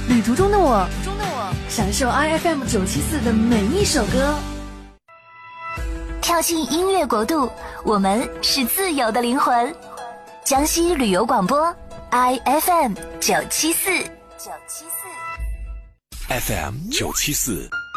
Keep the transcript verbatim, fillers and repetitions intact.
旅途中的我，中的我，享受 I F M 九七四的每一首歌。 跳进音乐国度，我们是自由的灵魂。江西旅游广播 I F M 九七四，九七四 F M 九七四。